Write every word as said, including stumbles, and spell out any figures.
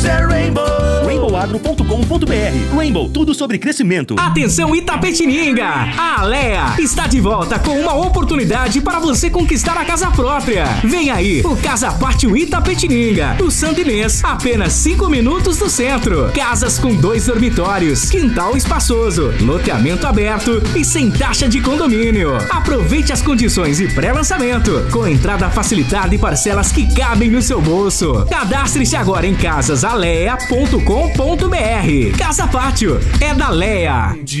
é Rainbow. rainbow agro ponto com ponto br. Rainbow, tudo sobre crescimento. Atenção Itapetininga! A Alea está de volta com uma oportunidade para você conquistar a casa própria. Vem aí, o Casa Pátio Itapetininga, no Santo Inês, apenas cinco minutos do centro. Casas com dois dormitórios, quintal espaçoso, loteamento aberto e sem taxa de condomínio. Aproveite as condições e pré-lançamento, com entrada facilitada e parcelas que cabem no seu bolso. Cadastre-se agora em casas alea ponto com ponto br. Casa Pátio é da Alea.